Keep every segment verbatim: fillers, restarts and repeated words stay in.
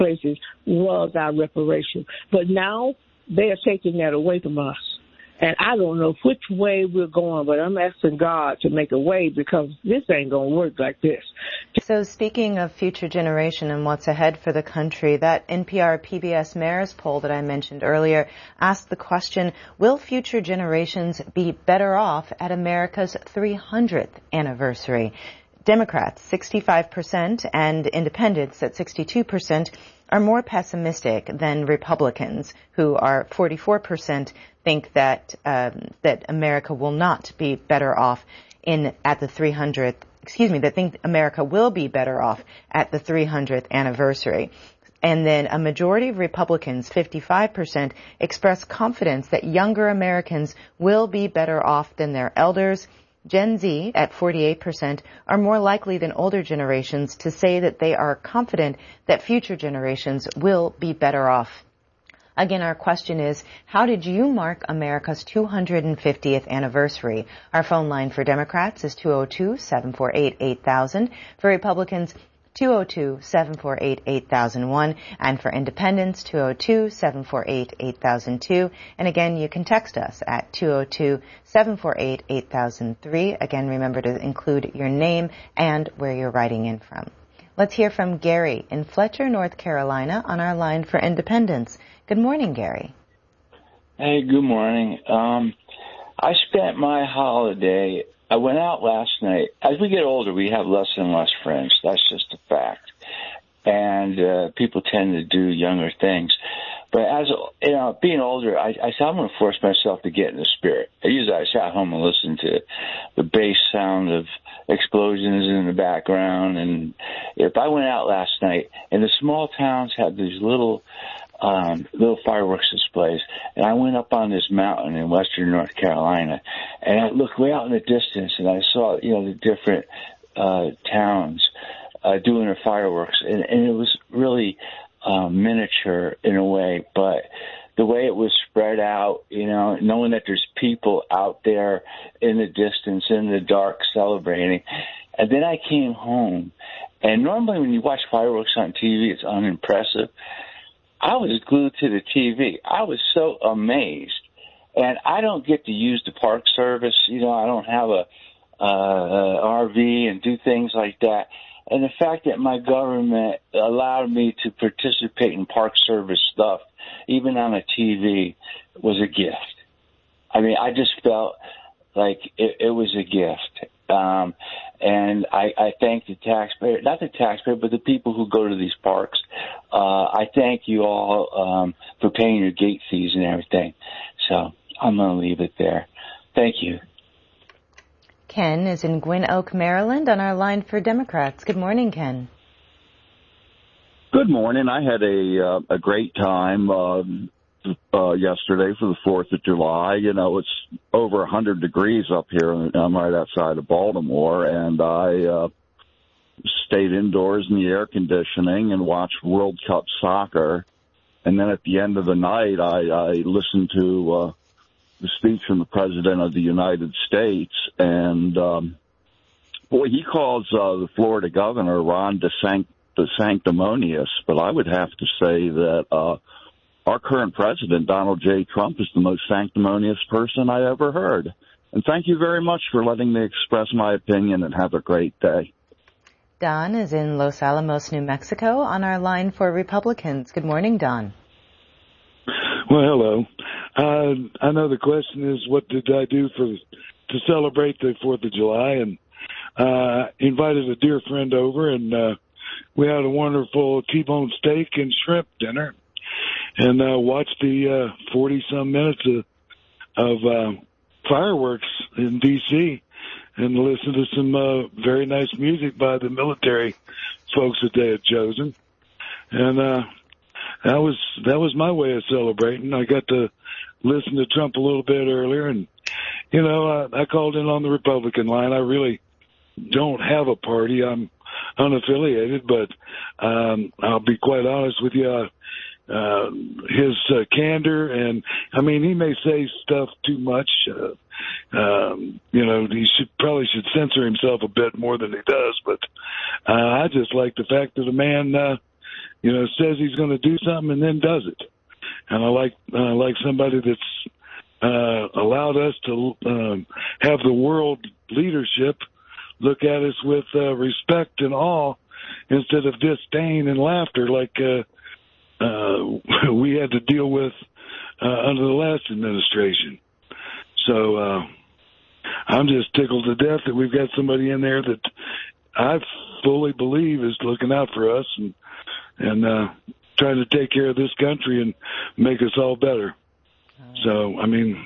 places was our reparation. But now they are taking that away from us. And I don't know which way we're going, but I'm asking God to make a way because this ain't going to work like this. So speaking of future generation and what's ahead for the country, that N P R P B S Mayors poll that I mentioned earlier asked the question, will future generations be better off at America's three hundredth anniversary? Democrats, sixty-five percent, and independents at sixty-two percent, are more pessimistic than Republicans, who are forty-four percent think that um, that America will not be better off in at the three hundredth. Excuse me, that think America will be better off at the three hundredth anniversary. And then a majority of Republicans, fifty-five percent, express confidence that younger Americans will be better off than their elders. Gen Z, at forty-eight percent, are more likely than older generations to say that they are confident that future generations will be better off. Again, our question is, how did you mark America's two hundred fiftieth anniversary? Our phone line for Democrats is two oh two, seven four eight, eight thousand. For Republicans, two oh two, seven four eight, eight thousand one. And for Independents, two oh two, seven four eight, eight thousand two. And again, you can text us at two oh two, seven four eight, eight thousand three. Again, remember to include your name and where you're writing in from. Let's hear from Gary in Fletcher, North Carolina, on our line for Independence. Good morning, Gary. Hey, good morning. Um, I spent my holiday, I went out last night. As we get older, we have less and less friends. That's just a fact. And uh, people tend to do younger things. But as you know, being older, I, I said I'm going to force myself to get in the spirit. I usually I sat home and listened to the bass sound of explosions in the background. And if I went out last night, and the small towns have these little um, little fireworks displays, and I went up on this mountain in western North Carolina, and I looked way out in the distance, and I saw you know the different uh, towns uh, doing their fireworks, and, and it was really Um, miniature in a way, but the way it was spread out, you know, knowing that there's people out there in the distance, in the dark, celebrating. And then I came home, and normally when you watch fireworks on T V, it's unimpressive. I was glued to the T V. I was so amazed. And I don't get to use the Park Service. You know, I don't have a, uh, a R V and do things like that. And the fact that my government allowed me to participate in Park Service stuff, even on a T V, was a gift. I mean, I just felt like it, it was a gift. Um, and I, I thank the taxpayer, not the taxpayer, but the people who go to these parks. Uh, I thank you all um, for paying your gate fees and everything. So I'm going to leave it there. Thank you. Ken is in Gwynn Oak, Maryland, on our line for Democrats. Good morning, Ken. Good morning. I had a uh, a great time uh, uh, yesterday for the fourth of July. You know, it's over one hundred degrees up here. I'm right outside of Baltimore, and I uh, stayed indoors in the air conditioning and watched World Cup soccer. And then at the end of the night, I, I listened to uh, the speech from the President of the United States, and um, boy, he calls uh, the Florida governor Ron DeSanct- DeSanctimonious, but I would have to say that uh, our current president, Donald J. Trump, is the most sanctimonious person I ever heard. And thank you very much for letting me express my opinion, and have a great day. Don is in Los Alamos, New Mexico, on our line for Republicans. Good morning, Don. Well, hello. Uh, I know the question is, what did I do for to celebrate the fourth of July? And uh, invited a dear friend over, and uh, we had a wonderful T-bone steak and shrimp dinner, and uh, watched the uh, forty-some minutes of, of uh, fireworks in D C, and listened to some uh, very nice music by the military folks that they had chosen. And uh, that was that was my way of celebrating. I got to listen to Trump a little bit earlier, and, you know, I, I called in on the Republican line. I really don't have a party. I'm unaffiliated, but um, I'll be quite honest with you. Uh, uh, his uh, candor, and, I mean, he may say stuff too much. Uh, um, you know, he should probably should censor himself a bit more than he does, but uh, I just like the fact that a man uh, you know, says he's going to do something and then does it. And I like uh, like somebody that's uh, allowed us to um, have the world leadership look at us with uh, respect and awe instead of disdain and laughter like uh, uh, we had to deal with uh, under the last administration. So uh, I'm just tickled to death that we've got somebody in there that I fully believe is looking out for us and, and uh, trying to take care of this country and make us all better. So, I mean...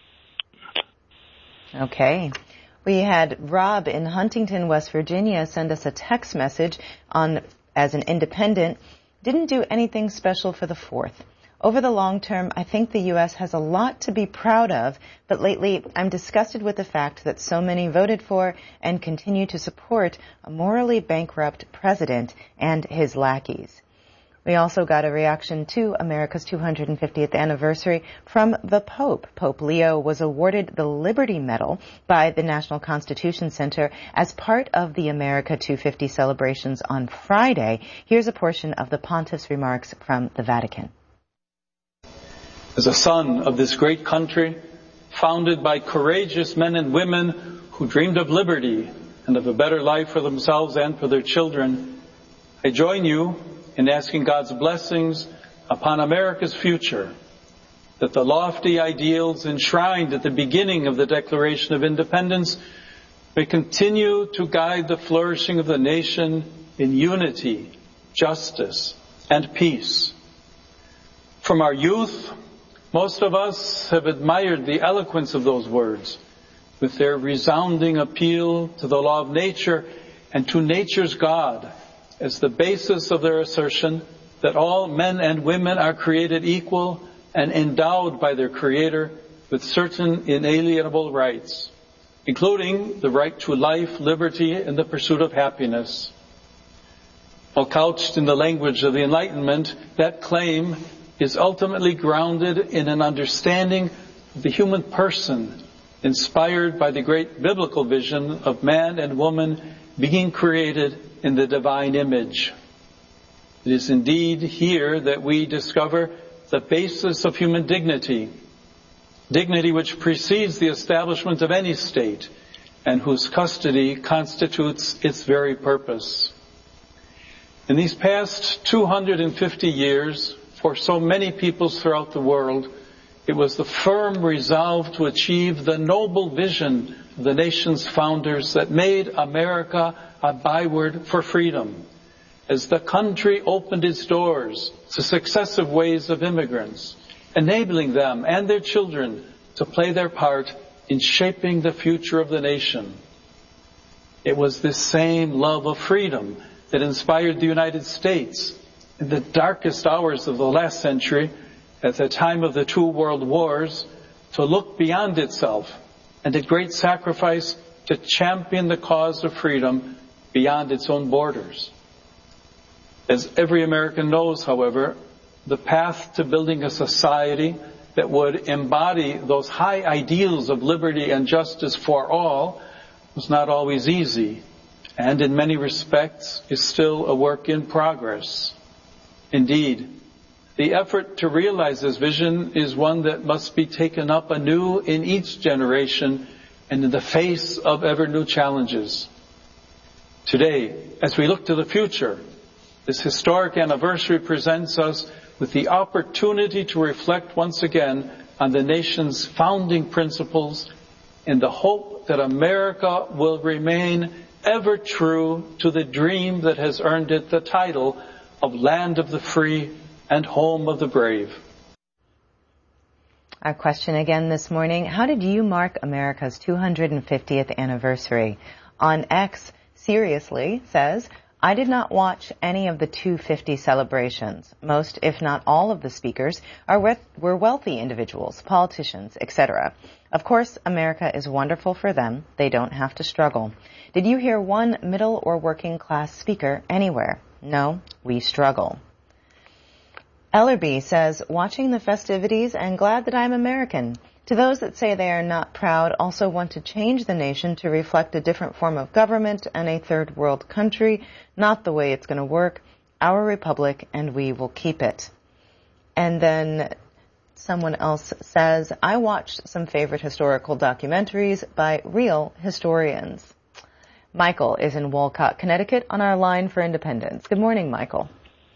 Okay. We had Rob in Huntington, West Virginia, send us a text message on, as an independent, didn't do anything special for the fourth. Over the long term, I think the U S has a lot to be proud of, but lately I'm disgusted with the fact that so many voted for and continue to support a morally bankrupt president and his lackeys. We also got a reaction to America's two hundred fiftieth anniversary from the Pope. Pope Leo was awarded the Liberty Medal by the National Constitution Center as part of the America two fifty celebrations on Friday. Here's a portion of the Pontiff's remarks from the Vatican. As a son of this great country, founded by courageous men and women who dreamed of liberty and of a better life for themselves and for their children, I join you in asking God's blessings upon America's future, that the lofty ideals enshrined at the beginning of the Declaration of Independence may continue to guide the flourishing of the nation in unity, justice, and peace. From our youth, most of us have admired the eloquence of those words, with their resounding appeal to the law of nature and to nature's God, as the basis of their assertion that all men and women are created equal and endowed by their Creator with certain inalienable rights, including the right to life, liberty, and the pursuit of happiness. While couched in the language of the Enlightenment, that claim is ultimately grounded in an understanding of the human person, inspired by the great biblical vision of man and woman being created in the divine image. It is indeed here that we discover the basis of human dignity, dignity which precedes the establishment of any state and whose custody constitutes its very purpose. In these past two hundred fifty years, for so many peoples throughout the world, it was the firm resolve to achieve the noble vision of the nation's founders that made America a byword for freedom, as the country opened its doors to successive waves of immigrants, enabling them and their children to play their part in shaping the future of the nation. It was this same love of freedom that inspired the United States in the darkest hours of the last century, at the time of the two world wars, to look beyond itself and at great sacrifice to champion the cause of freedom beyond its own borders. As every American knows, however, the path to building a society that would embody those high ideals of liberty and justice for all was not always easy, and in many respects is still a work in progress. Indeed, the effort to realize this vision is one that must be taken up anew in each generation and in the face of ever new challenges. Today, as we look to the future, this historic anniversary presents us with the opportunity to reflect once again on the nation's founding principles in the hope that America will remain ever true to the dream that has earned it the title of Land of the Free and Home of the Brave. Our question again this morning, how did you mark America's two hundred fiftieth anniversary? On X, Seriously says, I did not watch any of the two fifty celebrations. Most, if not all of the speakers are with, were wealthy individuals, politicians, et cetera. Of course, America is wonderful for them. They don't have to struggle. Did you hear one middle or working class speaker anywhere? No, we struggle. Ellerby says, watching the festivities and glad that I'm American. To those that say they are not proud, also want to change the nation to reflect a different form of government and a third world country, not the way it's going to work. our republic, and we will keep it. And then someone else says, I watched some favorite historical documentaries by real historians. Michael is in Walcott, Connecticut, on our line for Independence. Good morning, Michael.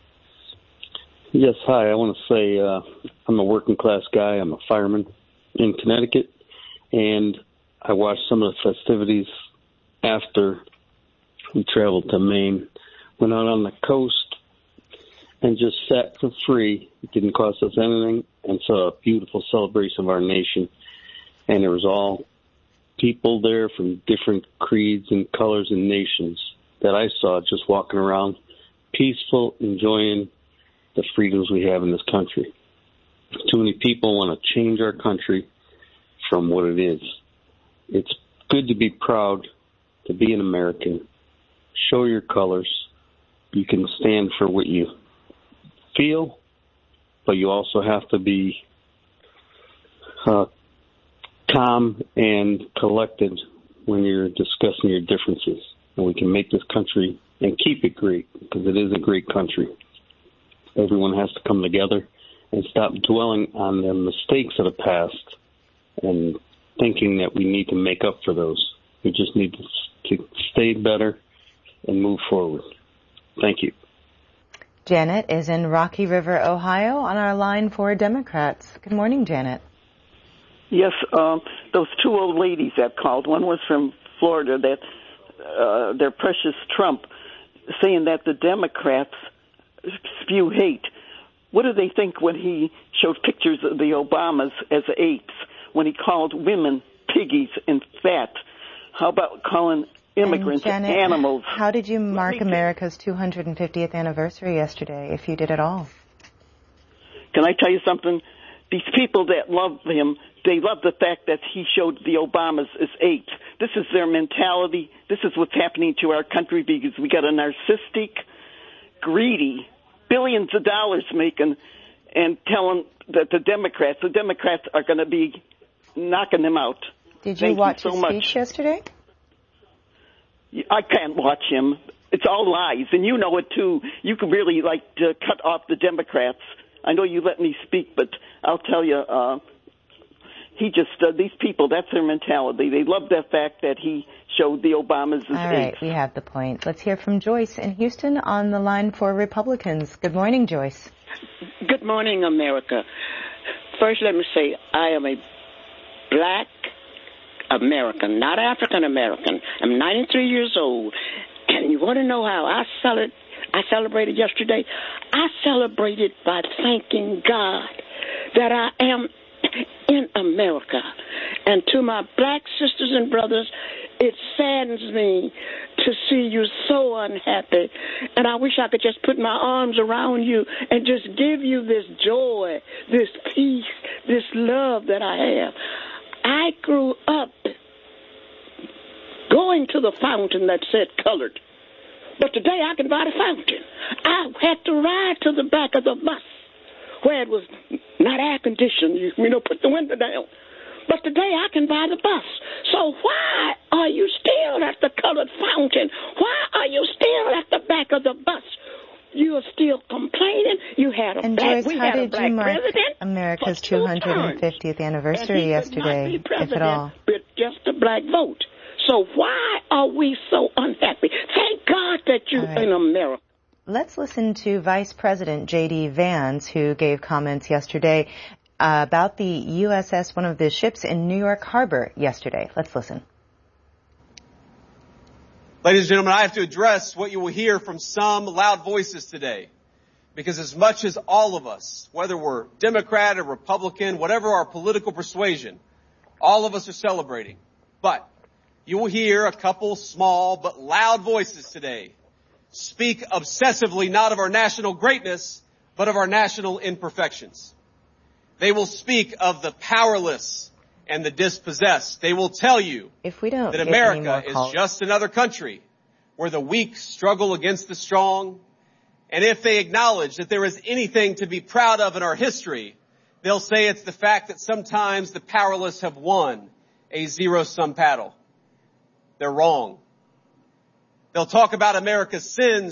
Yes, hi. I want to say uh, I'm a working class guy. I'm a fireman in Connecticut, and I watched some of the festivities after we traveled to Maine. Went out on the coast and just sat for free. It didn't cost us anything, and saw a beautiful celebration of our nation. And there was all people there from different creeds and colors and nations that I saw just walking around, peaceful, enjoying the freedoms we have in this country. Too many people want to change our country from what it is. It's good to be proud to be an American. Show your colors. You can stand for what you feel, but you also have to be uh, calm and collected when you're discussing your differences. And we can make this country and keep it great, because it is a great country. Everyone has to come together and stop dwelling on the mistakes of the past and thinking that we need to make up for those. We just need to, to stay better and move forward. Thank you. Janet is in Rocky River, Ohio, on our line for Democrats. Good morning, Janet. Yes, um, those two old ladies that called. One was from Florida, that uh, their precious Trump, saying that the Democrats spew hate. What do they think when he showed pictures of the Obamas as apes, when he called women piggies and fat? How about calling immigrants and Janet, animals? How did you mark America's two hundred fiftieth anniversary yesterday, if you did at all? Can I tell you something? These people that love him, they love the fact that he showed the Obamas as apes. This is their mentality. This is what's happening to our country, because we got a narcissistic, greedy, billions of dollars making, and telling that the Democrats, the Democrats are going to be knocking them out. Did you Thank watch you so his much. speech yesterday? I can't watch him. It's all lies, and you know it too. You can really like to cut off the Democrats. I know you let me speak, but I'll tell you, uh, he just, uh, these people, that's their mentality. They love the fact that he showed the Obamas as All right, apes. we have the point. Let's hear from Joyce in Houston on the line for Republicans. Good morning, Joyce. Good morning, America. First, let me say I am a black American, not African American. I'm ninety-three years old, and you want to know how I celebrate? I celebrated yesterday. I celebrated by thanking God that I am in America. And to my black sisters and brothers, it saddens me to see you so unhappy. And I wish I could just put my arms around you and just give you this joy, this peace, this love that I have. I grew up going to the fountain that said colored. But today I can buy the fountain. I had to ride to the back of the bus where it was not air conditioned. You, you know, put the window down. But today I can buy the bus. So why are you still at the colored fountain? Why are you still at the back of the bus? You are still complaining. You had a and black, Joyce, we how had a did black you mark president America's two hundred fiftieth anniversary yesterday, if at all? With just a black vote. So why are we so unhappy? Thank God that you're right. in America. Let's listen to Vice President J D. Vance, who gave comments yesterday uh, about the U S S, one of the ships in New York Harbor yesterday. Let's listen. Ladies and gentlemen, I have to address what you will hear from some loud voices today. Because as much as all of us, whether we're Democrat or Republican, whatever our political persuasion, all of us are celebrating. But you will hear a couple small but loud voices today speak obsessively not of our national greatness, but of our national imperfections. They will speak of the powerless and the dispossessed. They will tell you if we don't that America is just another country where the weak struggle against the strong. And if they acknowledge that there is anything to be proud of in our history, they'll say it's the fact that sometimes the powerless have won a zero-sum battle. They're wrong. They'll talk about America's sins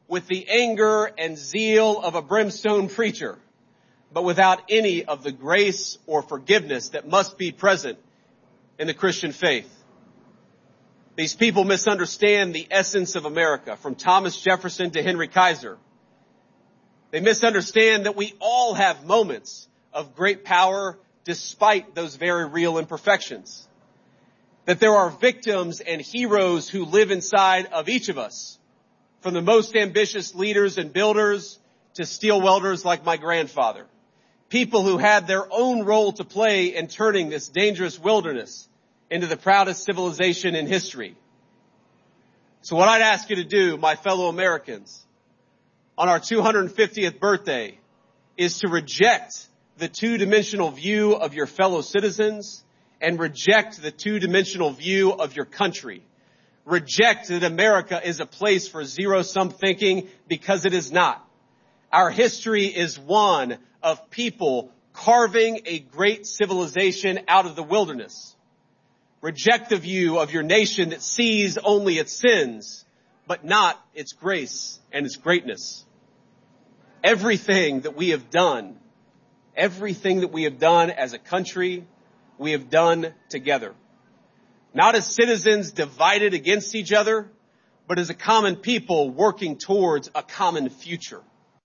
with the anger and zeal of a brimstone preacher, but without any of the grace or forgiveness that must be present in the Christian faith. These people misunderstand the essence of America, from Thomas Jefferson to Henry Kaiser. They misunderstand that we all have moments of great power despite those very real imperfections. That there are victims and heroes who live inside of each of us, from the most ambitious leaders and builders to steel welders like my grandfather. People who had their own role to play in turning this dangerous wilderness into the proudest civilization in history. So what I'd ask you to do, my fellow Americans, on our two hundred fiftieth birthday, is to reject the two-dimensional view of your fellow citizens and reject the two-dimensional view of your country. Reject that America is a place for zero-sum thinking, because it is not. Our history is one of people carving a great civilization out of the wilderness. Reject the view of your nation that sees only its sins, but not its grace and its greatness. Everything that we have done, everything that we have done as a country, we have done together. Not as citizens divided against each other, but as a common people working towards a common future.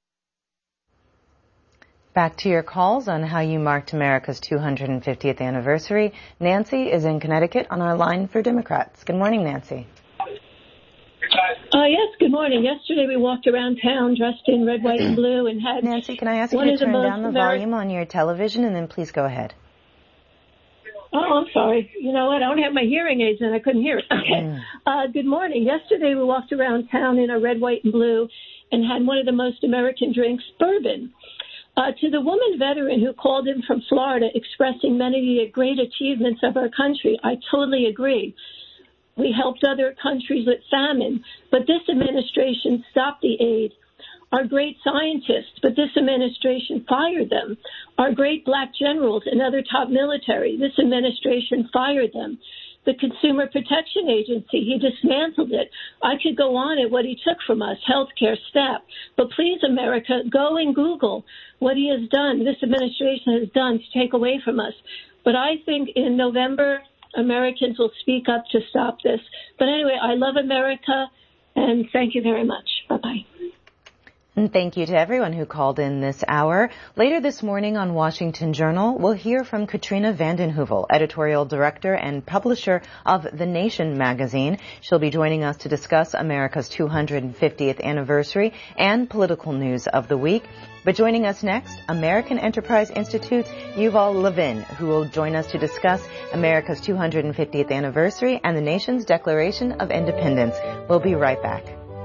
Back to your calls on how you marked America's two hundred fiftieth anniversary. Nancy is in Connecticut on our line for Democrats. Good morning, Nancy. Uh, yes, good morning. Yesterday we walked around town dressed in red, white, and blue and had... Nancy, can I ask you to turn down the Ameri- volume on your television, and then please go ahead. Oh, I'm sorry. You know what? I don't have my hearing aids and I couldn't hear it. Okay. Mm. Uh, good morning. Yesterday we walked around town in a red, white, and blue and had one of the most American drinks, bourbon. Uh, to the woman veteran who called in from Florida expressing many of the great achievements of our country, I totally agree. We helped other countries with famine, but this administration stopped the aid. Our great scientists, but this administration fired them. Our great black generals and other top military, this administration fired them. The Consumer Protection Agency, he dismantled it. I could go on at what he took from us, healthcare, SNAP. But please, America, go and Google what he has done, this administration has done to take away from us. But I think in November, Americans will speak up to stop this. But anyway, I love America, and thank you very much. Bye-bye. And thank you to everyone who called in this hour. Later this morning on Washington Journal, we'll hear from Katrina vanden Heuvel, editorial director and publisher of The Nation magazine. She'll be joining us to discuss America's two hundred fiftieth anniversary and political news of the week. But joining us next, American Enterprise Institute's Yuval Levin, who will join us to discuss America's two hundred fiftieth anniversary and the nation's Declaration of Independence. We'll be right back.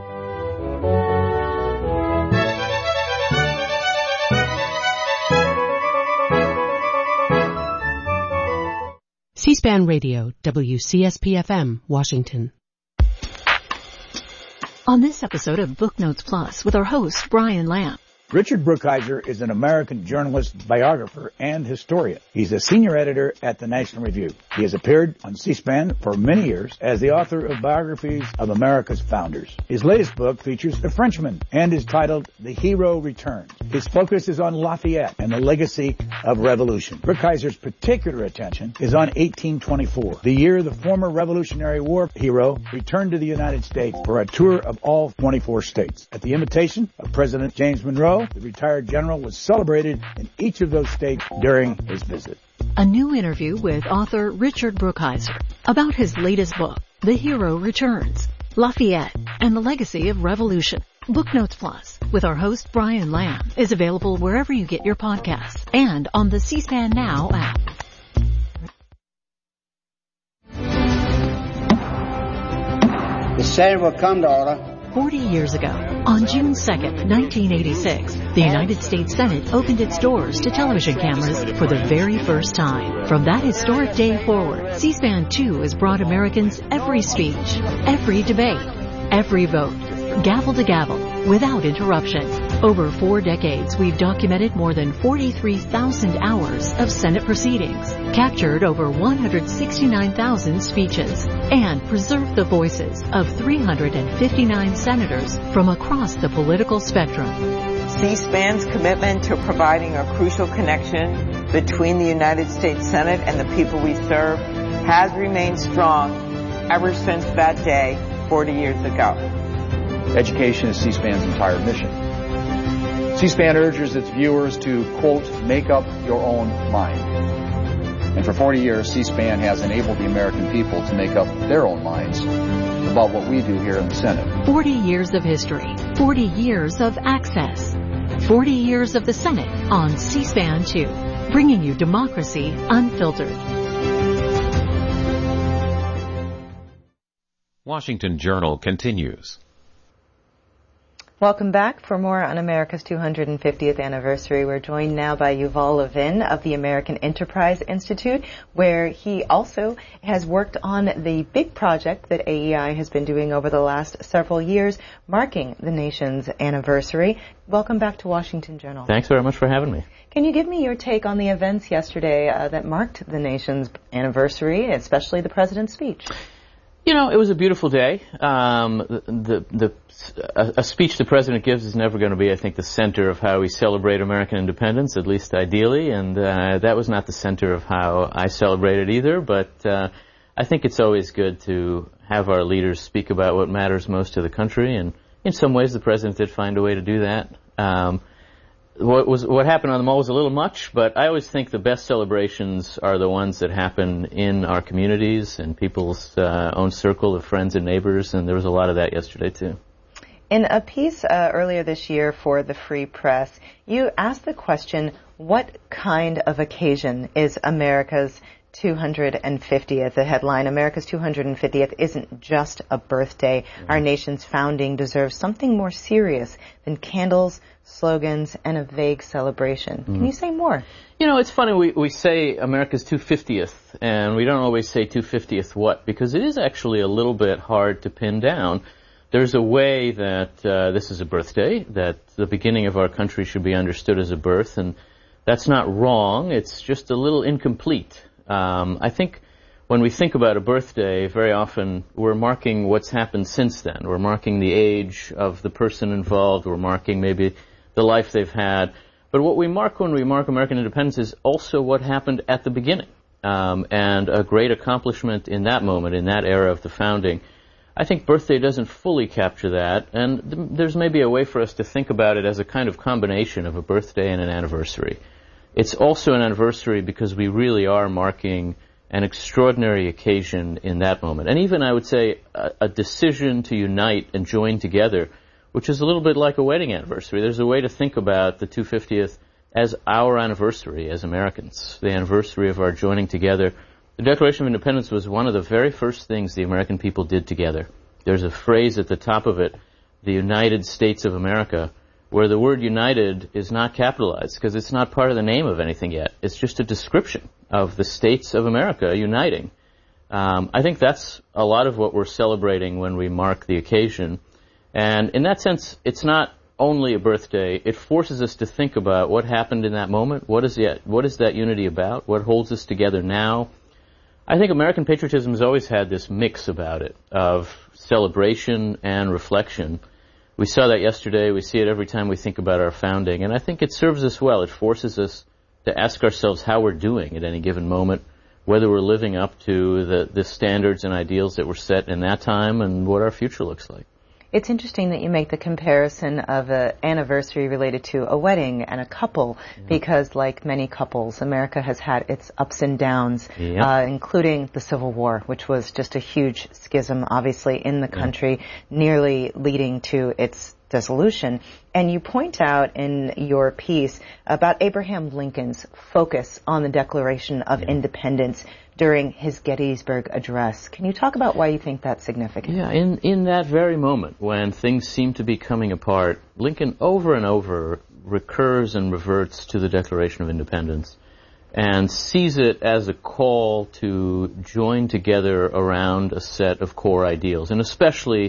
C-SPAN Radio, W C S P F M, Washington. On this episode of Book Notes Plus with our host, Brian Lamb. Richard Brookhiser is an American journalist, biographer, and historian. He's a senior editor at the National Review. He has appeared on C-SPAN for many years as the author of biographies of America's founders. His latest book features a Frenchman and is titled The Hero Returns. His focus is on Lafayette and the legacy of revolution. Brookhiser's particular attention is on eighteen twenty-four, the year the former Revolutionary War hero returned to the United States for a tour of all twenty-four states. At the invitation of President James Monroe, the retired general was celebrated in each of those states during his visit. A new interview with author Richard Brookhiser about his latest book, The Hero Returns, Lafayette and the Legacy of Revolution. Book Notes Plus with our host Brian Lamb is available wherever you get your podcasts and on the C-SPAN Now app. The Senate will come to order. Forty years ago, on June second, nineteen eighty-six, the United States Senate opened its doors to television cameras for the very first time. From that historic day forward, C-SPAN two has brought Americans every speech, every debate, every vote. gavel to gavel, without interruption. Over four decades, we've documented more than forty-three thousand hours of Senate proceedings, captured over one hundred sixty-nine thousand speeches, and preserved the voices of three hundred fifty-nine senators from across the political spectrum. C-SPAN's commitment to providing a crucial connection between the United States Senate and the people we serve has remained strong ever since that day forty years ago. Education is C-SPAN's entire mission. C-SPAN urges its viewers to, quote, make up your own mind. And for forty years, C-SPAN has enabled the American people to make up their own minds about what we do here in the Senate. forty years of history, forty years of access, forty years of the Senate on C-SPAN two, bringing you democracy unfiltered. Washington Journal continues. Welcome back. For more on America's two hundred fiftieth anniversary, we're joined now by Yuval Levin of the American Enterprise Institute, where he also has worked on the big project that A E I has been doing over the last several years, marking the nation's anniversary. Welcome back to Washington Journal. Thanks very much for having me. Can you give me your take on the events yesterday uh, that marked the nation's anniversary, especially the president's speech? You know, it was a beautiful day. Um, the, the, the, a, a speech the president gives is never going to be, I think, the center of how we celebrate American independence, at least ideally, and uh, that was not the center of how I celebrated either, but uh, I think it's always good to have our leaders speak about what matters most to the country, and in some ways the president did find a way to do that. Um, What was what happened on the Mall was a little much, but I always think the best celebrations are the ones that happen in our communities and people's uh, own circle of friends and neighbors, and there was a lot of that yesterday too. In a piece uh, earlier this year for the Free Press, you asked the question, what kind of occasion is America's two hundred fiftieth? The headline, America's two hundred fiftieth isn't just a birthday. Mm-hmm. Our nation's founding deserves something more serious than candles, slogans, and a vague celebration. Mm-hmm. Can you say more? You know, it's funny, we, we say America's two hundred fiftieth, and we don't always say two hundred fiftieth what, because it is actually a little bit hard to pin down. There's a way that uh, this is a birthday, that the beginning of our country should be understood as a birth, and that's not wrong, it's just a little incomplete. Um, I think when we think about a birthday, very often we're marking what's happened since then. We're marking the age of the person involved. We're marking maybe the life they've had. But what we mark when we mark American independence is also what happened at the beginning. Um, and a great accomplishment in that moment, in that era of the founding. I think birthday doesn't fully capture that. And th- there's maybe a way for us to think about it as a kind of combination of a birthday and an anniversary. It's also an anniversary because we really are marking an extraordinary occasion in that moment. And even, I would say, a, a decision to unite and join together, which is a little bit like a wedding anniversary. There's a way to think about the two hundred fiftieth as our anniversary as Americans, the anniversary of our joining together. The Declaration of Independence was one of the very first things the American people did together. There's a phrase at the top of it, the United States of America, where the word united is not capitalized because it's not part of the name of anything yet. It's just a description of the states of America uniting. Um, I think that's a lot of what we're celebrating when we mark the occasion. And in that sense, it's not only a birthday. It forces us to think about what happened in that moment. What is that, what is that unity about? What holds us together now? I think American patriotism has always had this mix about it of celebration and reflection. We saw that yesterday. We see it every time we think about our founding. And I think it serves us well. It forces us to ask ourselves how we're doing at any given moment, whether we're living up to the, the standards and ideals that were set in that time and what our future looks like. It's interesting that you make the comparison of an anniversary related to a wedding and a couple, yeah. because like many couples, America has had its ups and downs, yeah. uh, including the Civil War, which was just a huge schism, obviously, in the country, yeah. nearly leading to its dissolution. And you point out in your piece about Abraham Lincoln's focus on the Declaration of yeah. Independence during his Gettysburg Address. Can you talk about why you think that's significant? Yeah, in, in that very moment when things seem to be coming apart, Lincoln over and over recurs and reverts to the Declaration of Independence and sees it as a call to join together around a set of core ideals, and especially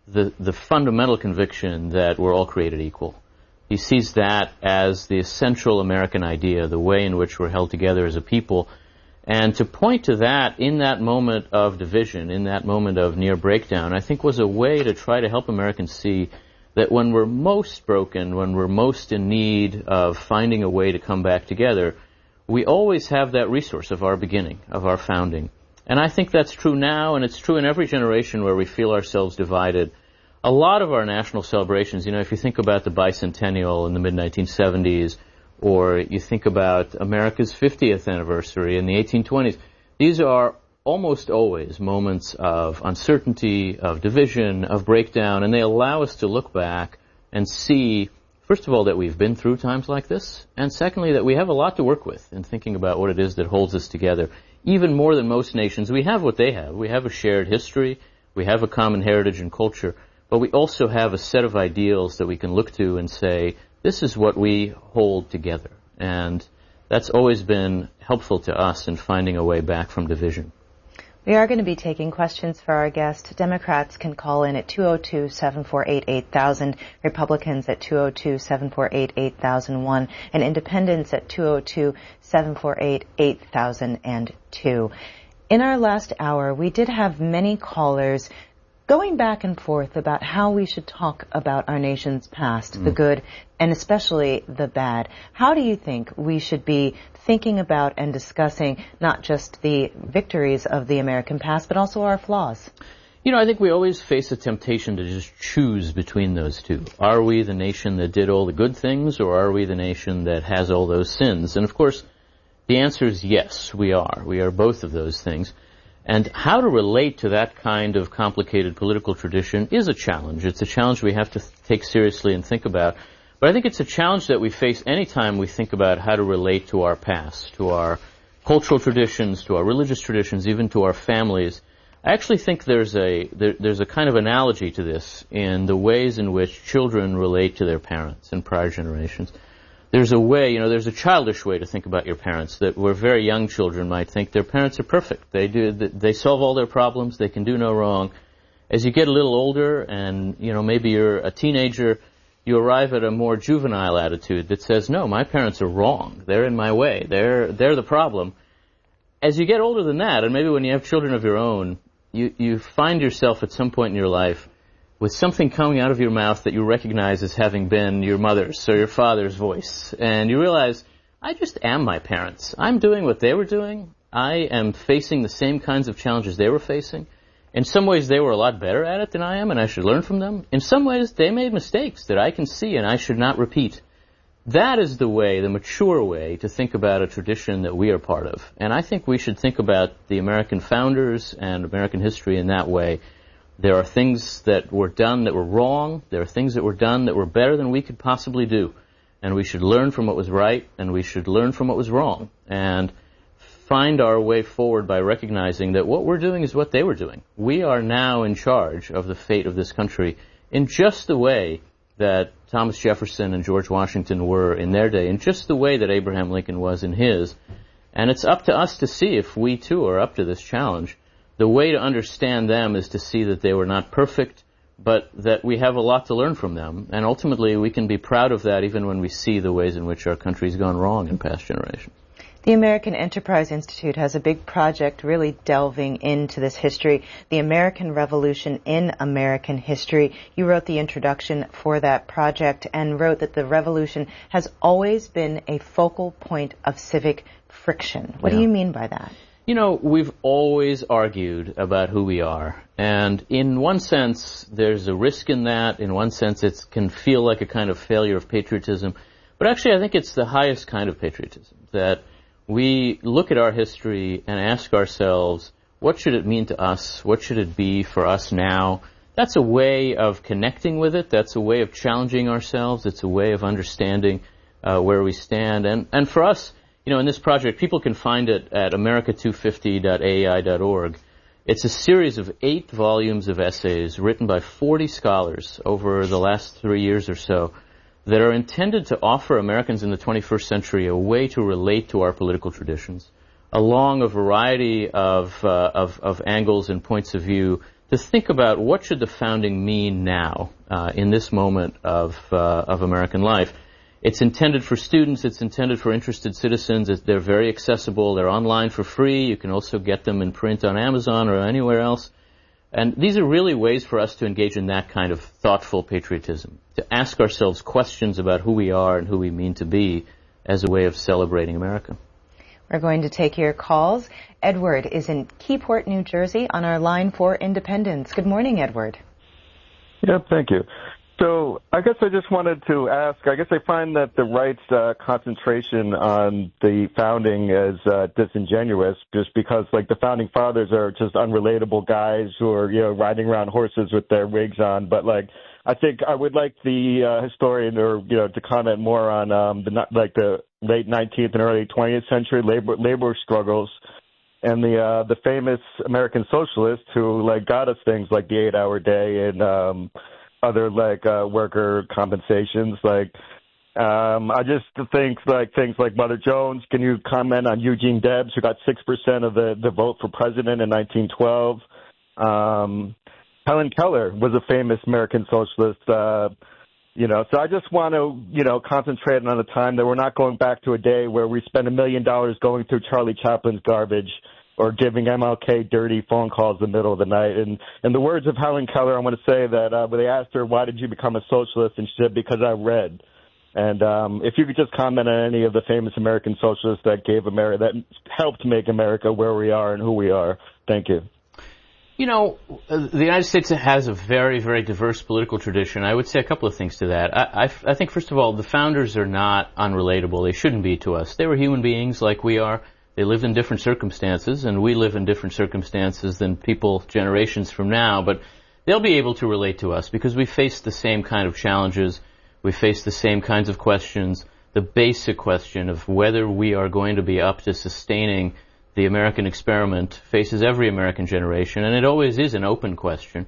the, the fundamental conviction that we're all created equal. He sees that as the essential American idea, the way in which we're held together as a people. And to point to that in that moment of division, in that moment of near breakdown, I think was a way to try to help Americans see that when we're most broken, when we're most in need of finding a way to come back together, we always have that resource of our beginning, of our founding. And I think that's true now, and it's true in every generation where we feel ourselves divided. A lot of our national celebrations, you know, if you think about the bicentennial in the mid nineteen seventies, or you think about America's fiftieth anniversary in the eighteen twenties, these are almost always moments of uncertainty, of division, of breakdown, and they allow us to look back and see, first of all, that we've been through times like this, and secondly, that we have a lot to work with in thinking about what it is that holds us together. Even more than most nations, we have what they have. We have a shared history, we have a common heritage and culture, but we also have a set of ideals that we can look to and say, this is what we hold together. And that's always been helpful to us in finding a way back from division. We are going to be taking questions for our guest. Democrats can call in at two oh two, seven four eight, eight thousand, Republicans at two oh two, seven four eight, eight thousand one, and Independents at two oh two, seven four eight, eight thousand two. In our last hour, we did have many callers going back and forth about how we should talk about our nation's past, mm. the good, and especially the bad. How do you think we should be thinking about and discussing not just the victories of the American past, but also our flaws? You know, I think we always face a temptation to just choose between those two. Are we the nation that did all the good things, or are we the nation that has all those sins? And of course, the answer is yes, we are. We are both of those things. And how to relate to that kind of complicated political tradition is a challenge. It's a challenge we have to th- take seriously and think about. But I think it's a challenge that we face anytime we think about how to relate to our past, to our cultural traditions, to our religious traditions, even to our families. I actually think there's a there, there's a kind of analogy to this in the ways in which children relate to their parents in prior generations. There's a way, you know, there's a childish way to think about your parents that where very young children might think their parents are perfect. They do, they solve all their problems. They can do no wrong. As you get a little older and, you know, maybe you're a teenager, you arrive at a more juvenile attitude that says, no, my parents are wrong. They're in my way. They're, they're the problem. As you get older than that, and maybe when you have children of your own, you, you find yourself at some point in your life with something coming out of your mouth that you recognize as having been your mother's or your father's voice. And you realize, I just am my parents. I'm doing what they were doing. I am facing the same kinds of challenges they were facing. In some ways, they were a lot better at it than I am, and I should learn from them. In some ways, they made mistakes that I can see and I should not repeat. That is the way, the mature way, to think about a tradition that we are part of. And I think we should think about the American founders and American history in that way. There are things that were done that were wrong. There are things that were done that were better than we could possibly do. And we should learn from what was right, and we should learn from what was wrong. And find our way forward by recognizing that what we're doing is what they were doing. We are now in charge of the fate of this country in just the way that Thomas Jefferson and George Washington were in their day, in just the way that Abraham Lincoln was in his. And it's up to us to see if we, too, are up to this challenge. The way to understand them is to see that they were not perfect, but that we have a lot to learn from them. And ultimately, we can be proud of that even when we see the ways in which our country's gone wrong in past generations. The American Enterprise Institute has a big project really delving into this history, the American Revolution in American History. You wrote the introduction for that project and wrote that the revolution has always been a focal point of civic friction. What yeah. do you mean by that? You know, we've always argued about who we are. And in one sense, there's a risk in that. In one sense, it can feel like a kind of failure of patriotism. But actually, I think it's the highest kind of patriotism, that we look at our history and ask ourselves, what should it mean to us? What should it be for us now? That's a way of connecting with it. That's a way of challenging ourselves. It's a way of understanding uh, where we stand. And, and for us, you know, in this project, people can find it at america two fifty dot a e i dot org. It's a series of eight volumes of essays written by forty scholars over the last three years or so that are intended to offer Americans in the twenty-first century a way to relate to our political traditions along a variety of, uh, of, of angles and points of view to think about what should the founding mean now uh, in this moment of uh, of American life. It's intended for students. It's intended for interested citizens. They're very accessible. They're online for free. You can also get them in print on Amazon or anywhere else. And these are really ways for us to engage in that kind of thoughtful patriotism, to ask ourselves questions about who we are and who we mean to be as a way of celebrating America. We're going to take your calls. Edward is in Keyport, New Jersey, on our line for Independence. Good morning, Edward. Yeah, thank you. So I guess I just wanted to ask, I guess I find that the right's uh, concentration on the founding is uh, disingenuous, just because, like, the founding fathers are just unrelatable guys who are, you know, riding around horses with their wigs on. But, like, I think I would like the uh, historian or, you know, to comment more on um, the like the late nineteenth and early twentieth century labor labor struggles and the uh, the famous American socialists who, like, got us things like the eight-hour day and um, other, like, uh, worker compensations. Like, um, I just think, like, things like Mother Jones. Can you comment on Eugene Debs, who got six percent of the, the vote for president in nineteen twelve? Um, Helen Keller was a famous American socialist, uh, you know, so I just want to, you know, concentrate on the time that we're not going back to a day where we spend a million dollars going through Charlie Chaplin's garbage or giving M L K dirty phone calls in the middle of the night. And in the words of Helen Keller, I want to say that uh, when they asked her, why did you become a socialist? And she said, because I read. And um, if you could just comment on any of the famous American socialists that gave America, that helped make America where we are and who we are. Thank you. You know, the United States has a very, very diverse political tradition. I would say a couple of things to that. I, I, I think, first of all, the founders are not unrelatable. They shouldn't be to us. They were human beings like we are. They lived in different circumstances, and we live in different circumstances than people generations from now. But they'll be able to relate to us because we face the same kind of challenges. We face the same kinds of questions. The basic question of whether we are going to be up to sustaining the American experiment faces every American generation, and it always is an open question.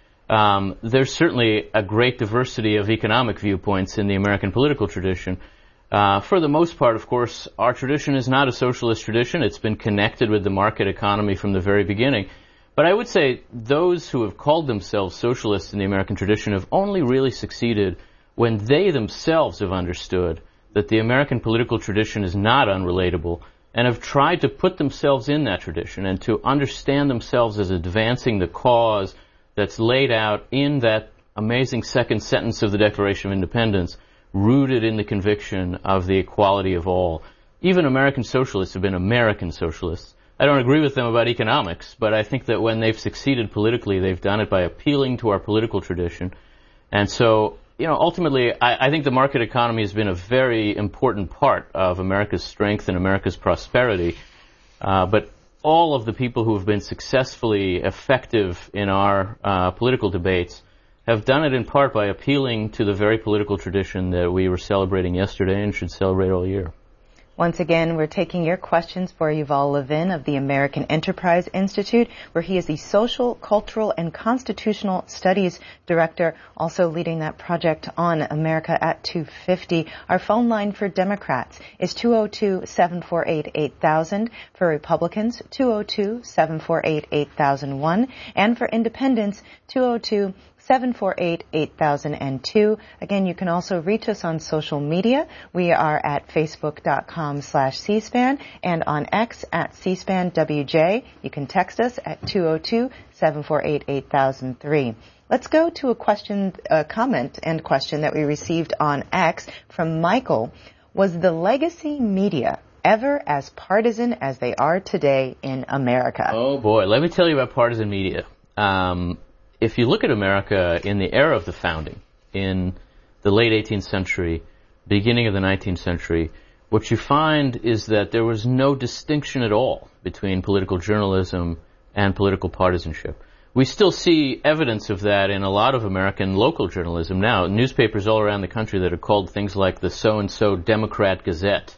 Um, there's certainly a great diversity of economic viewpoints in the American political tradition. Uh, for the most part, of course, our tradition is not a socialist tradition. It's been connected with the market economy from the very beginning. But I would say those who have called themselves socialists in the American tradition have only really succeeded when they themselves have understood that the American political tradition is not unrelatable, and have tried to put themselves in that tradition and to understand themselves as advancing the cause that's laid out in that amazing second sentence of the Declaration of Independence, rooted in the conviction of the equality of all. Even American socialists have been American socialists. I don't agree with them about economics, but I think that when they've succeeded politically, they've done it by appealing to our political tradition. And so, you know, ultimately, I, I think the market economy has been a very important part of America's strength and America's prosperity. Uh, but all of the people who have been successfully effective in our uh, political debates have done it in part by appealing to the very political tradition that we were celebrating yesterday and should celebrate all year. Once again, we're taking your questions for Yuval Levin of the American Enterprise Institute, where he is the Social, Cultural, and Constitutional Studies Director, also leading that project on America at two fifty. Our phone line for Democrats is two oh two, seven four eight, eight thousand. For Republicans, two oh two, seven four eight, eight thousand one. And for Independents, two oh two, seven four eight, eight thousand two. Again, you can also reach us on social media. We are at facebook.com slash C-SPAN and on X at C-SPAN W J. You can text us at two oh two, seven four eight, eight thousand three. Let's go to a question, a comment and question that we received on X from Michael. Was the legacy media ever as partisan as they are today in America? Oh boy, let me tell you about partisan media. Um, If you look at America in the era of the founding, in the late eighteenth century, beginning of the nineteenth century, what you find is that there was no distinction at all between political journalism and political partisanship. We still see evidence of that in a lot of American local journalism now. Newspapers all around the country that are called things like the so-and-so Democrat Gazette.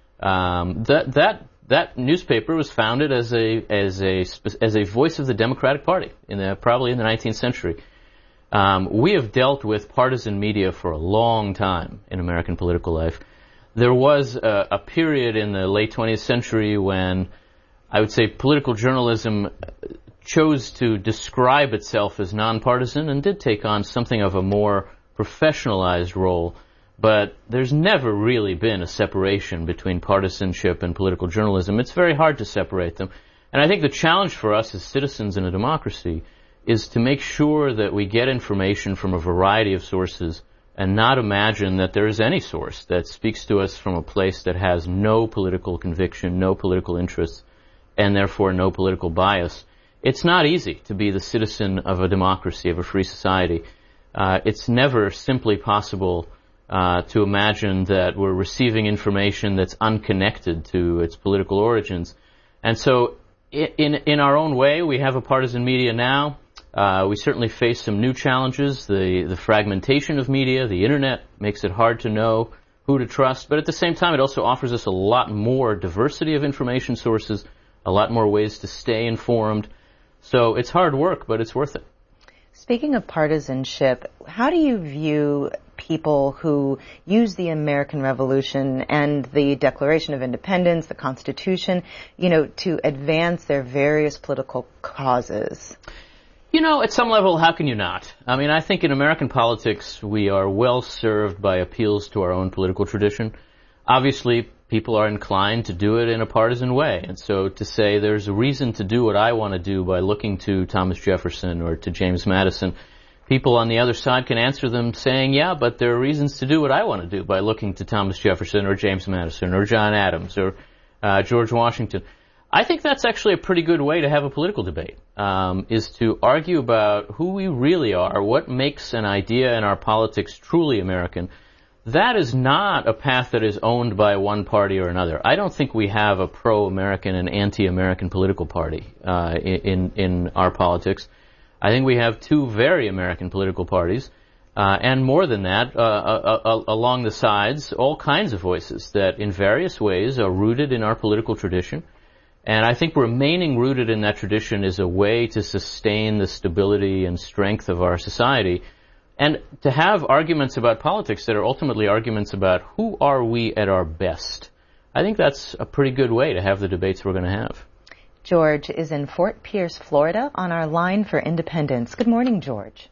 Um, that that That newspaper was founded as a as a as a voice of the Democratic Party in the probably in the nineteenth century. Um, we have dealt with partisan media for a long time in American political life. There was a, a period in the late twentieth century when I would say political journalism chose to describe itself as nonpartisan and did take on something of a more professionalized role. But there's never really been a separation between partisanship and political journalism. It's very hard to separate them. And I think the challenge for us as citizens in a democracy is to make sure that we get information from a variety of sources and not imagine that there is any source that speaks to us from a place that has no political conviction, no political interests, and therefore no political bias. It's not easy to be the citizen of a democracy, of a free society. Uh, it's never simply possible uh, to imagine that we're receiving information that's unconnected to its political origins. And so in, in our own way, we have a partisan media now. Uh, we certainly face some new challenges. The, the fragmentation of media, the internet makes it hard to know who to trust. But at the same time, it also offers us a lot more diversity of information sources, a lot more ways to stay informed. So it's hard work, but it's worth it. Speaking of partisanship, how do you view people who use the American Revolution and the Declaration of Independence, the Constitution, you know, to advance their various political causes? You know, at some level, how can you not? I mean, I think in American politics, we are well served by appeals to our own political tradition. Obviously, people are inclined to do it in a partisan way. And so to say there's a reason to do what I want to do by looking to Thomas Jefferson or to James Madison, people on the other side can answer them saying, yeah, but there are reasons to do what I want to do by looking to Thomas Jefferson or James Madison or John Adams or uh, George Washington. I think that's actually a pretty good way to have a political debate, um, is to argue about who we really are, what makes an idea in our politics truly American. That is not a path that is owned by one party or another. I don't think we have a pro-American and anti-American political party uh, in, in our politics. I think we have two very American political parties, uh, and more than that, uh, uh, uh, along the sides, all kinds of voices that in various ways are rooted in our political tradition. And I think remaining rooted in that tradition is a way to sustain the stability and strength of our society, and to have arguments about politics that are ultimately arguments about who are we at our best. I think that's a pretty good way to have the debates we're going to have. George is in Fort Pierce, Florida, on our line for Independence. Good morning, George.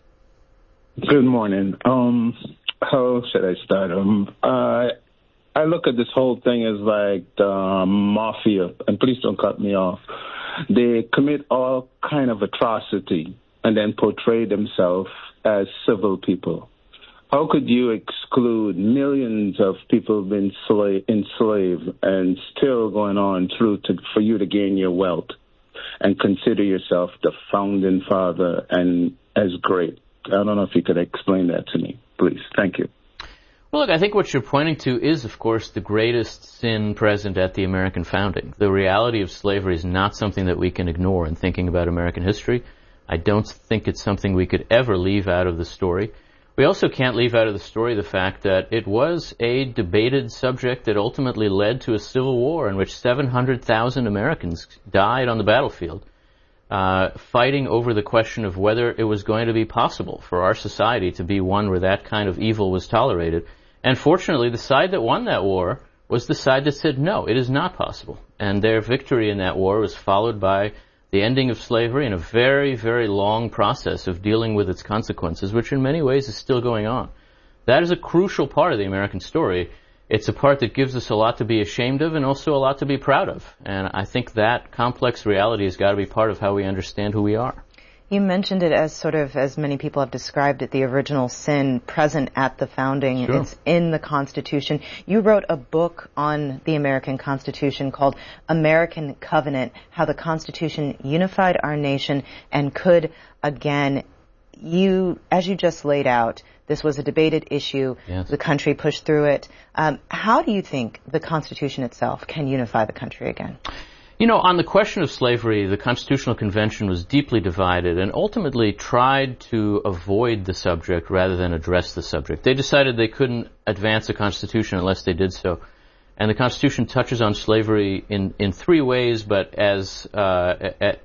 Good morning. Um, how should I start? Um, uh, I look at this whole thing as like the mafia, and please don't cut me off. They commit all kind of atrocity and then portray themselves as civil people. How could you exclude millions of people being sla- enslaved and still going on through to, for you to gain your wealth and consider yourself the founding father and as great? I don't know if you could explain that to me, please. Thank you. Well, look, I think what you're pointing to is, of course, the greatest sin present at the American founding. The reality of slavery is not something that we can ignore in thinking about American history. I don't think it's something we could ever leave out of the story. We also can't leave out of the story the fact that it was a debated subject that ultimately led to a civil war in which seven hundred thousand Americans died on the battlefield, uh, fighting over the question of whether it was going to be possible for our society to be one where that kind of evil was tolerated. And fortunately, the side that won that war was the side that said, no, it is not possible. And their victory in that war was followed by the ending of slavery and a very, very long process of dealing with its consequences, which in many ways is still going on. That is a crucial part of the American story. It's a part that gives us a lot to be ashamed of and also a lot to be proud of. And I think that complex reality has got to be part of how we understand who we are. You mentioned it as sort of, as many people have described it, the original sin present at the founding. Sure. It's in the Constitution. You wrote a book on the American Constitution called American Covenant, how the Constitution unified our nation and could, again, you, as you just laid out, this was a debated issue. Yes. The country pushed through it. Um, how do you think the Constitution itself can unify the country again? You know, on the question of slavery, the Constitutional Convention was deeply divided and ultimately tried to avoid the subject rather than address the subject. They decided they couldn't advance the Constitution unless they did so. And the Constitution touches on slavery in, in three ways, but as uh,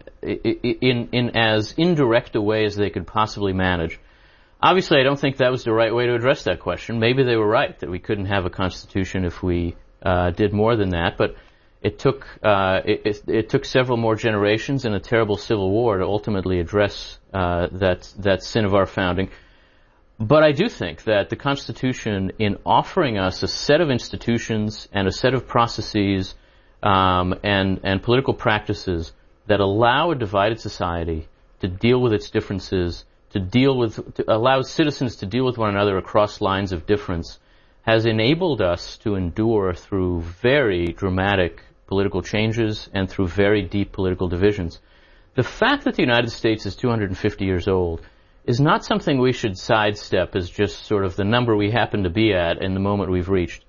in, in as indirect a way as they could possibly manage. Obviously, I don't think that was the right way to address that question. Maybe they were right, that we couldn't have a Constitution if we uh, did more than that, but It took uh, it, it, it took several more generations and a terrible civil war to ultimately address uh, that that sin of our founding. But I do think that the Constitution, in offering us a set of institutions and a set of processes um, and and political practices that allow a divided society to deal with its differences, to deal with, to allow citizens to deal with one another across lines of difference, has enabled us to endure through very dramatic political changes and through very deep political divisions. The fact that the United States is two hundred fifty years old is not something we should sidestep as just sort of the number we happen to be at in the moment we've reached.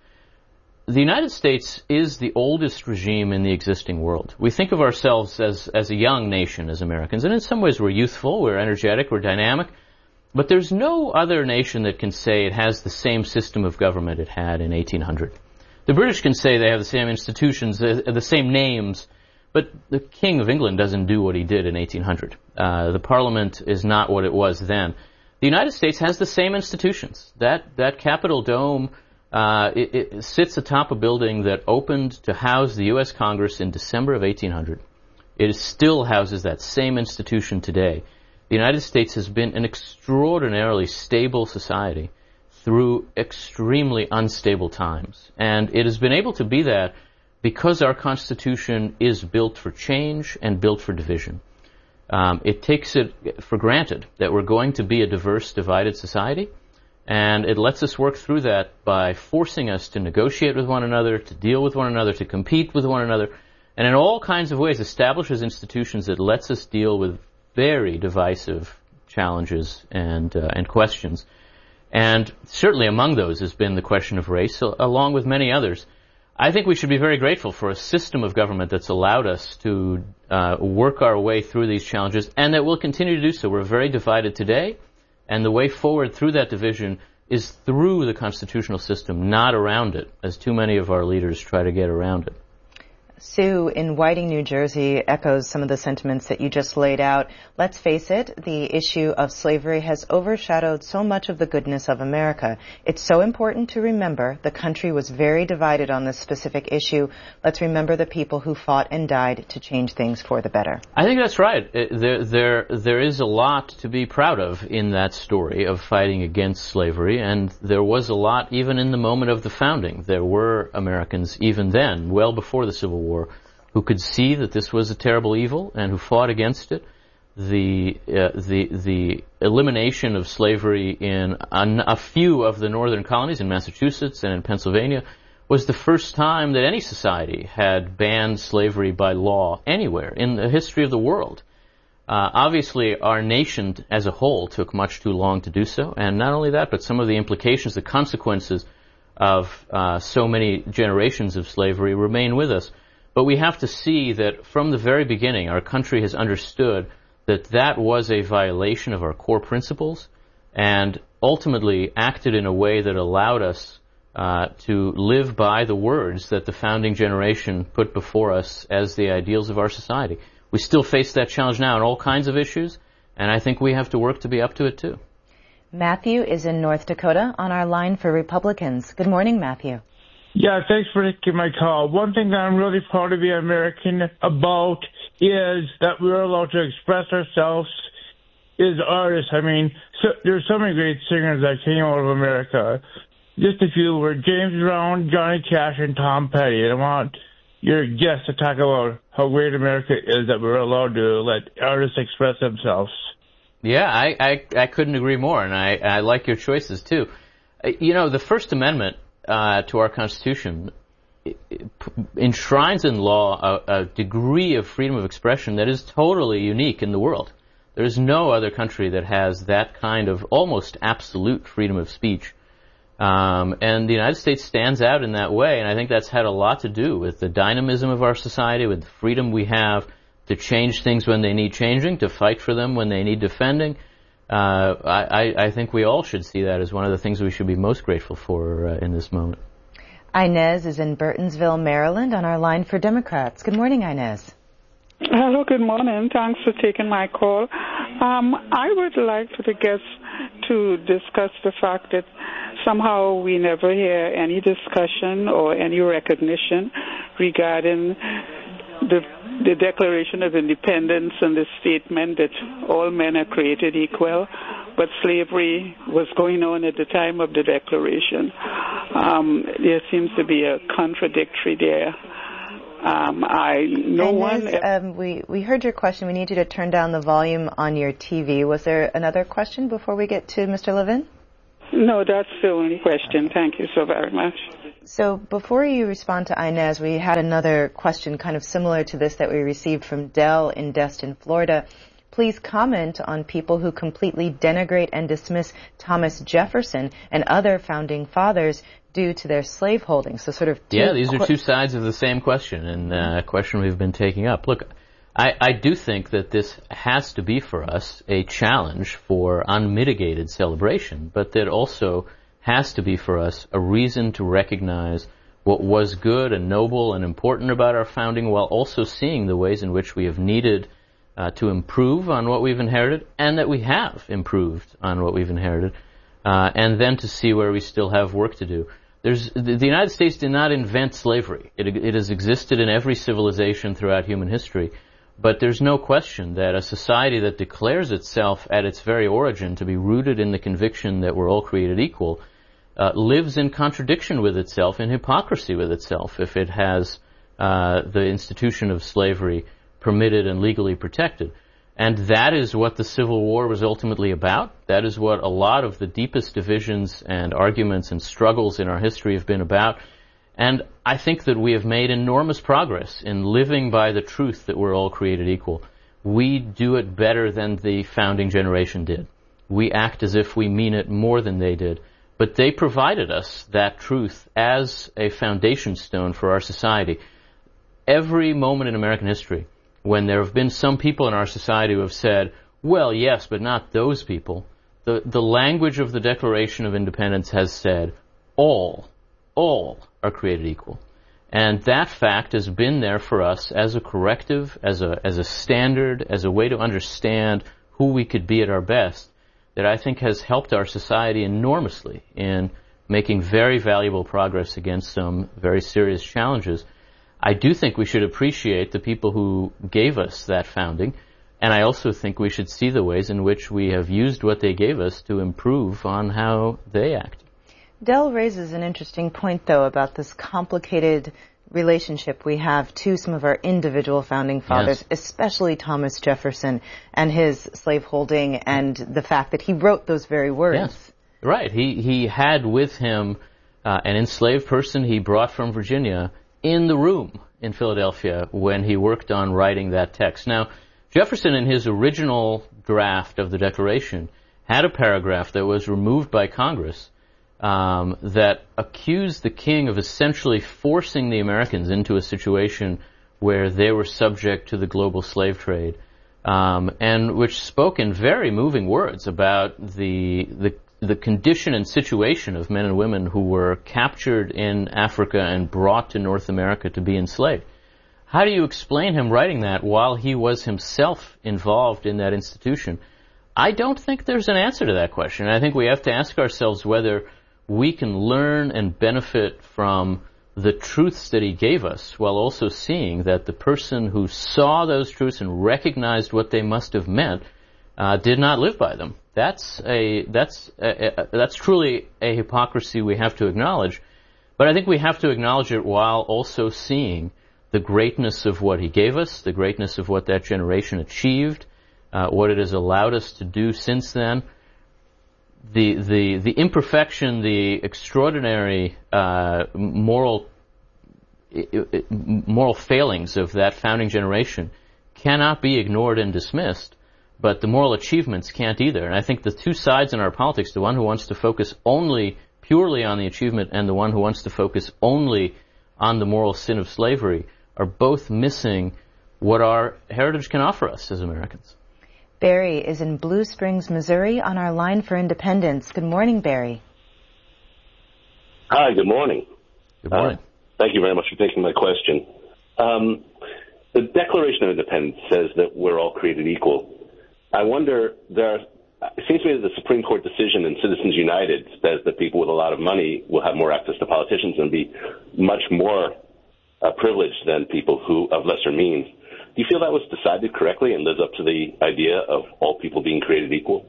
The United States is the oldest regime in the existing world. We think of ourselves as, as a young nation as Americans, and in some ways we're youthful, we're energetic, we're dynamic, but there's no other nation that can say it has the same system of government it had in eighteen hundred. The British can say they have the same institutions, the same names, but the King of England doesn't do what he did in eighteen hundred. Uh, the Parliament is not what it was then. The United States has the same institutions. That that Capitol Dome uh, it, it sits atop a building that opened to house the U S Congress in December of eighteen hundred. It still houses that same institution today. The United States has been an extraordinarily stable society through extremely unstable times. And it has been able to be that because our Constitution is built for change and built for division. Um, it takes it for granted that we're going to be a diverse, divided society, and it lets us work through that by forcing us to negotiate with one another, to deal with one another, to compete with one another, and in all kinds of ways establishes institutions that lets us deal with very divisive challenges and uh, and questions. And certainly among those has been the question of race, along with many others. I think we should be very grateful for a system of government that's allowed us to uh, work our way through these challenges, and that will continue to do so. We're very divided today, and the way forward through that division is through the constitutional system, not around it, as too many of our leaders try to get around it. Sue, in Whiting, New Jersey, echoes some of the sentiments that you just laid out. Let's face it, the issue of slavery has overshadowed so much of the goodness of America. It's so important to remember the country was very divided on this specific issue. Let's remember the people who fought and died to change things for the better. I think that's right. There, there, there is a lot to be proud of in that story of fighting against slavery, and there was a lot even in the moment of the founding. There were Americans even then, well before the Civil War, War, who could see that this was a terrible evil and who fought against it. The uh, the the elimination of slavery in a, a few of the northern colonies in Massachusetts and in Pennsylvania was the first time that any society had banned slavery by law anywhere in the history of the world. Uh, obviously, our nation as a whole took much too long to do so, and not only that, but some of the implications, the consequences of uh, so many generations of slavery remain with us. But we have to see that from the very beginning, our country has understood that that was a violation of our core principles and ultimately acted in a way that allowed us uh, to live by the words that the founding generation put before us as the ideals of our society. We still face that challenge now on all kinds of issues, and I think we have to work to be up to it too. Matthew is in North Dakota on our line for Republicans. Good morning, Matthew. Yeah, thanks for taking my call. One thing that I'm really proud to be American about is that we're allowed to express ourselves as artists. I mean, so, there's so many great singers that came out of America. Just a few were James Brown, Johnny Cash, and Tom Petty. And I want your guests to talk about how great America is that we're allowed to let artists express themselves. Yeah, I, I, I couldn't agree more, and I, I like your choices, too. You know, the First Amendment Uh, to our Constitution enshrines in law a, a degree of freedom of expression that is totally unique in the world. There is no other country that has that kind of almost absolute freedom of speech. Um, and the United States stands out in that way, and I think that's had a lot to do with the dynamism of our society, with the freedom we have to change things when they need changing, to fight for them when they need defending. Uh, I, I think we all should see that as one of the things we should be most grateful for uh, in this moment. Inez is in Burtonsville, Maryland, on our line for Democrats. Good morning, Inez. Hello, good morning. Thanks for taking my call. Um, I would like for the guests to discuss the fact that somehow we never hear any discussion or any recognition regarding the the Declaration of Independence and the statement that all men are created equal, but slavery was going on at the time of the Declaration. Um, there seems to be a contradictory there. Um, I no and one. Um, we we heard your question. We need you to turn down the volume on your T V. Was there another question before we get to Mister Levin? No, that's the only question. Thank you so very much. So before you respond to Inez, we had another question kind of similar to this that we received from Dell in Destin, Florida. Please comment on people who completely denigrate and dismiss Thomas Jefferson and other founding fathers due to their slaveholding. So sort of two yeah, these are qu- two sides of the same question, and uh, a question we've been taking up. Look, I, I do think that this has to be for us a challenge for unmitigated celebration, but that also has to be for us a reason to recognize what was good and noble and important about our founding, while also seeing the ways in which we have needed uh, to improve on what we've inherited, and that we have improved on what we've inherited, uh, and then to see where we still have work to do. There's, the, the United States did not invent slavery. It, it has existed in every civilization throughout human history. But there's no question that a society that declares itself at its very origin to be rooted in the conviction that we're all created equal uh, lives in contradiction with itself, in hypocrisy with itself, if it has uh, the institution of slavery permitted and legally protected. And that is what the Civil War was ultimately about. That is what a lot of the deepest divisions and arguments and struggles in our history have been about. And I think that we have made enormous progress in living by the truth that we're all created equal. We do it better than the founding generation did. We act as if we mean it more than they did. But they provided us that truth as a foundation stone for our society. Every moment in American history, when there have been some people in our society who have said, well, yes, but not those people, the, the language of the Declaration of Independence has said, all, all are created equal. And that fact has been there for us as a corrective, as a, as a standard, as a way to understand who we could be at our best, that I think has helped our society enormously in making very valuable progress against some very serious challenges. I do think we should appreciate the people who gave us that founding, and I also think we should see the ways in which we have used what they gave us to improve on how they act. Dell raises an interesting point, though, about this complicated relationship we have to some of our individual founding fathers, yes. especially Thomas Jefferson and his slaveholding and the fact that he wrote those very words. Yes, right. He, he had with him uh, an enslaved person he brought from Virginia in the room in Philadelphia when he worked on writing that text. Now, Jefferson, in his original draft of the Declaration, had a paragraph that was removed by Congress um, that accused the king of essentially forcing the Americans into a situation where they were subject to the global slave trade, um, and which spoke in very moving words about the the the condition and situation of men and women who were captured in Africa and brought to North America to be enslaved. How do you explain him writing that while he was himself involved in that institution? I don't think there's an answer to that question. I think we have to ask ourselves whether we can learn and benefit from the truths that he gave us while also seeing that the person who saw those truths and recognized what they must have meant uh, did not live by them. That's a that's a, a, that's truly a hypocrisy we have to acknowledge, but I think we have to acknowledge it while also seeing the greatness of what he gave us, the greatness of what that generation achieved, uh, what it has allowed us to do since then, the the the imperfection, the extraordinary uh, moral moral failings of that founding generation cannot be ignored and dismissed. But the moral achievements can't either. And I think the two sides in our politics, the one who wants to focus only purely on the achievement and the one who wants to focus only on the moral sin of slavery, are both missing what our heritage can offer us as Americans. Barry is in Blue Springs, Missouri, on our line for independence. Good morning, Barry. Hi, good morning. Good morning. Uh, thank you very much for taking my question. Um, the Declaration of Independence says that we're all created equal. I wonder, there are, it seems to me that the Supreme Court decision in Citizens United says that people with a lot of money will have more access to politicians and be much more uh, privileged than people who of lesser means. Do you feel that was decided correctly and lives up to the idea of all people being created equal?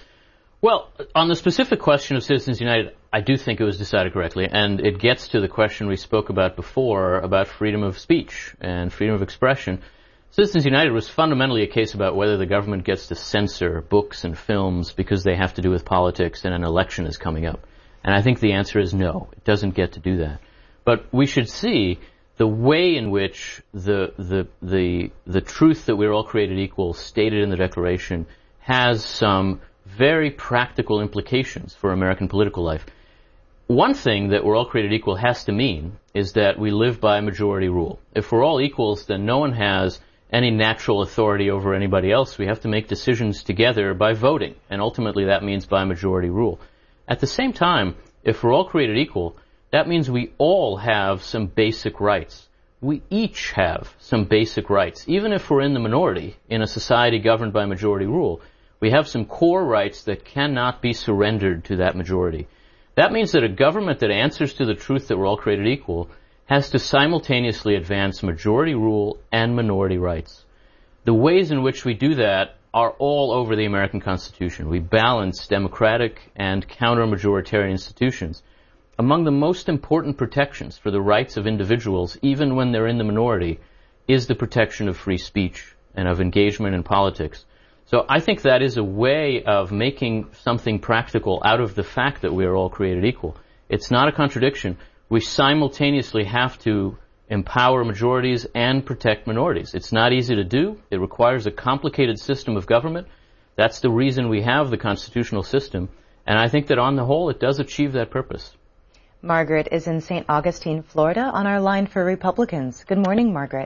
Well, on the specific question of Citizens United, I do think it was decided correctly, and it gets to the question we spoke about before about freedom of speech and freedom of expression. Citizens United was fundamentally a case about whether the government gets to censor books and films because they have to do with politics and an election is coming up. And I think the answer is no, it doesn't get to do that. But we should see the way in which the the the the truth that we're all created equal stated in the Declaration has some very practical implications for American political life. One thing that we're all created equal has to mean is that we live by majority rule. If we're all equals, then no one has any natural authority over anybody else. We have to make decisions together by voting, and ultimately that means by majority rule. At the same time, if we're all created equal, that means we all have some basic rights. We each have some basic rights. Even if we're in the minority in a society governed by majority rule, we have some core rights that cannot be surrendered to that majority. That means that a government that answers to the truth that we're all created equal has to simultaneously advance majority rule and minority rights. The ways in which we do that are all over the American Constitution. We balance democratic and counter-majoritarian institutions. Among the most important protections for the rights of individuals, even when they're in the minority, is the protection of free speech and of engagement in politics. So I think that is a way of making something practical out of the fact that we are all created equal. It's not a contradiction. We simultaneously have to empower majorities and protect minorities. It's not easy to do. It requires a complicated system of government. That's the reason we have the constitutional system. And I think that on the whole, it does achieve that purpose. Margaret is in Saint Augustine, Florida, on our line for Republicans. Good morning, Margaret.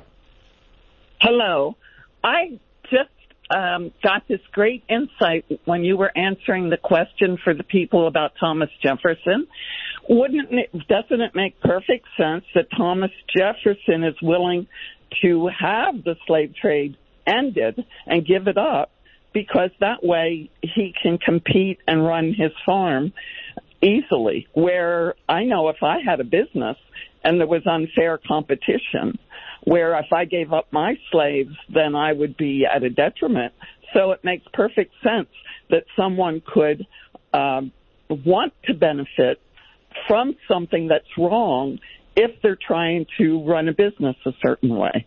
Hello. I just um, got this great insight when you were answering the question for the people about Thomas Jefferson. Wouldn't it, doesn't it make perfect sense that Thomas Jefferson is willing to have the slave trade ended and give it up, because that way he can compete and run his farm easily, where I know if I had a business and there was unfair competition, where if I gave up my slaves, then I would be at a detriment. So it makes perfect sense that someone could um, want to benefit from something that's wrong if they're trying to run a business a certain way.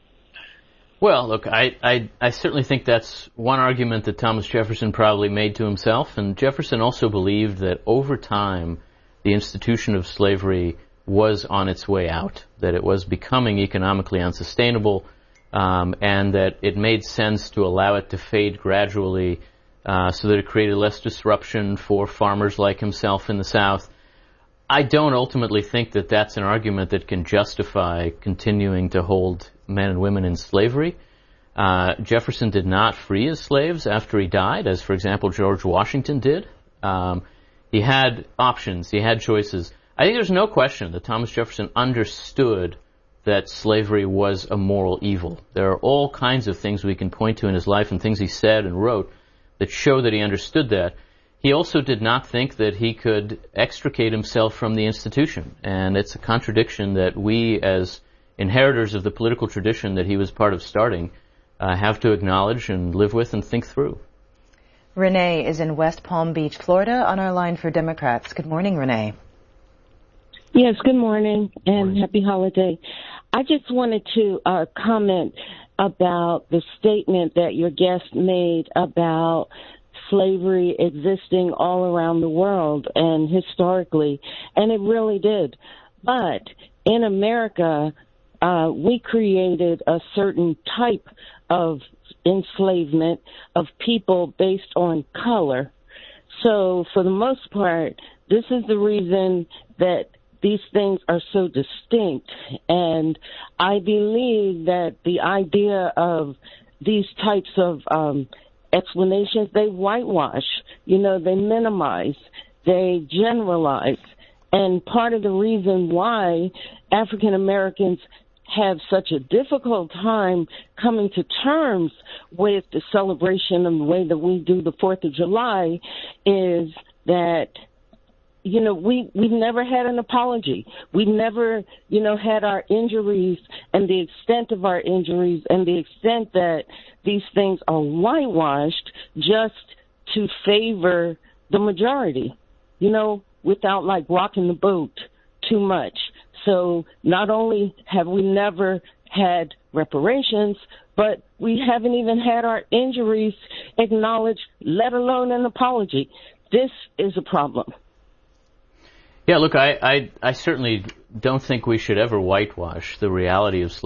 Well, look, I, I, I certainly think that's one argument that Thomas Jefferson probably made to himself, and Jefferson also believed that over time the institution of slavery was on its way out, that it was becoming economically unsustainable, um, and that it made sense to allow it to fade gradually uh, so that it created less disruption for farmers like himself in the South. I don't ultimately think that that's an argument that can justify continuing to hold men and women in slavery. Uh, Jefferson did not free his slaves after he died, as, for example, George Washington did. Um, he had options. He had choices. I think there's no question that Thomas Jefferson understood that slavery was a moral evil. There are all kinds of things we can point to in his life and things he said and wrote that show that he understood that. He also did not think that he could extricate himself from the institution, and it's a contradiction that we, as inheritors of the political tradition that he was part of starting, uh, have to acknowledge and live with and think through. Renee is in West Palm Beach, Florida, on our line for Democrats. Good morning, Renee. Yes, good morning and morning. Happy holiday. I just wanted to uh, comment about the statement that your guest made about slavery existing all around the world and historically, and it really did. But in America, uh, we created a certain type of enslavement of people based on color. So for the most part, this is the reason that these things are so distinct. And I believe that the idea of these types of um, explanations, they whitewash, you know, they minimize, they generalize. And part of the reason why African Americans have such a difficult time coming to terms with the celebration and the way that we do the fourth of July is that you know, we, we've never had an apology. We've never, you know, had our injuries and the extent of our injuries and the extent that these things are whitewashed just to favor the majority, you know, without like rocking the boat too much. So not only have we never had reparations, but we haven't even had our injuries acknowledged, let alone an apology. This is a problem. Yeah, look, I, I, I certainly don't think we should ever whitewash the reality of slavery.